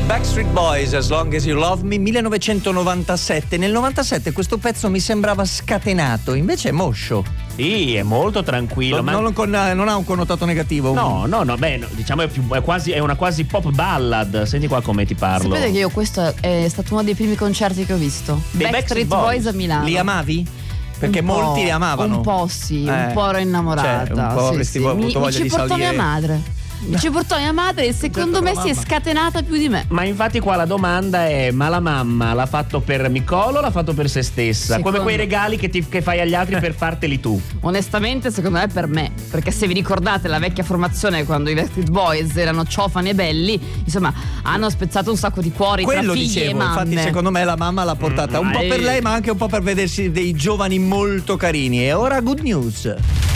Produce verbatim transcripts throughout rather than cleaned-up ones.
Backstreet Boys, As Long As You Love Me, millenovecentonovantasette. Nel novantasette questo pezzo mi sembrava scatenato, invece è moscio. Sì, è molto tranquillo. Non, ma... non, con, non ha un connotato negativo. No, no, no, beh, no, diciamo è, più, è quasi è una quasi pop ballad. Senti qua come ti parlo. Sapete che io questo è stato uno dei primi concerti che ho visto. Dei Backstreet Backstreet Boys. Boys a Milano. Li amavi? Perché Un molti po', li amavano. Un po' sì, Eh, un po' ero innamorata. cioè, un po' sì, avresti sì. avuto Mi, voglia mi ci di portò salire. mia madre. Mi ci portò mia madre e secondo me si è scatenata più di me. Ma infatti qua la domanda è: ma la mamma l'ha fatto per Nicolo o l'ha fatto per se stessa? Secondo- Come quei regali che, ti, che fai agli altri per farteli tu. Onestamente secondo me è per me. Perché se vi ricordate la vecchia formazione, quando i Backstreet Boys erano ciofani e belli, insomma hanno spezzato un sacco di cuori Quello tra figli dicevo, e mamme. infatti secondo me la mamma l'ha portata Mm, un po' eh. per lei, ma anche un po' per vedersi dei giovani molto carini. E ora good news.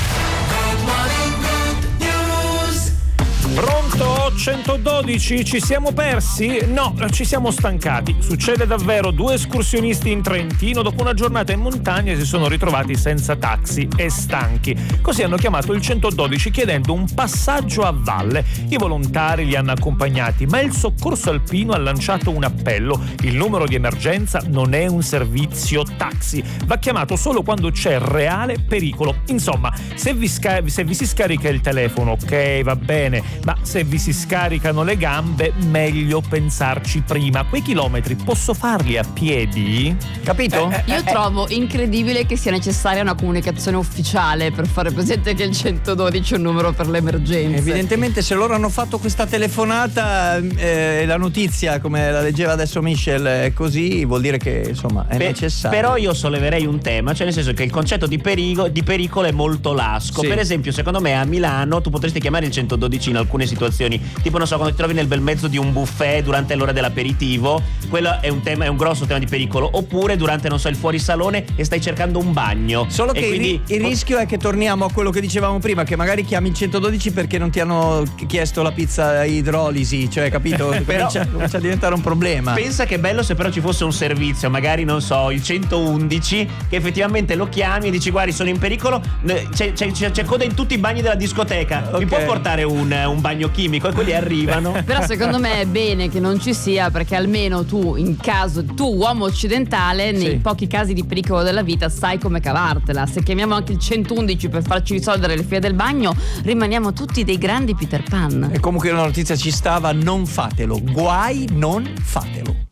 Pronto? centododici, ci siamo persi? No, ci siamo stancati. Succede davvero, due escursionisti in Trentino dopo una giornata in montagna si sono ritrovati senza taxi e stanchi. Così hanno chiamato il centododici chiedendo un passaggio a valle. I volontari li hanno accompagnati, ma il soccorso alpino ha lanciato un appello. Il numero di emergenza non è un servizio taxi, va chiamato solo quando c'è reale pericolo. Insomma, se vi, sca- se vi si scarica il telefono, ok, va bene, ma se vi si scaricano le gambe, meglio pensarci prima. Quei chilometri posso farli a piedi? Capito? Eh, Io trovo incredibile che sia necessaria una comunicazione ufficiale per fare presente che il centododici è un numero per le emergenze. Evidentemente se loro hanno fatto questa telefonata e eh, la notizia, come la leggeva adesso Michel, è così, vuol dire che insomma è Pe- necessario. Però io solleverei un tema, cioè nel senso che il concetto di, perigo- di pericolo è molto lasco. Sì. Per esempio, secondo me a Milano tu potresti chiamare il centododici in alcune situazioni, tipo non so, quando ti trovi nel bel mezzo di un buffet durante l'ora dell'aperitivo, quello è un tema, è un grosso tema di pericolo. Oppure durante, non so, il fuorisalone e stai cercando un bagno. Solo E che quindi, il, ri- il rischio è che torniamo a quello che dicevamo prima, che magari chiami il centododici perché non ti hanno chiesto la pizza a idrolisi, cioè capito? Però- comincia, comincia a diventare un problema. pensa che bello se però ci fosse un servizio, magari non so, il centoundici, che effettivamente lo chiami e dici guardi sono in pericolo, eh, c'è, c'è, c'è, c'è coda in tutti i bagni della discoteca, mi Ok. può portare un, un bagno chimico? E quelli arrivano. Però secondo me è bene che non ci sia, perché almeno tu, in caso, tu uomo occidentale, nei Sì. pochi casi di pericolo della vita sai come cavartela. Se chiamiamo anche il centoundici per farci risolvere le file del bagno, rimaniamo tutti dei grandi Peter Pan. E comunque la notizia ci stava, non fatelo, guai non fatelo.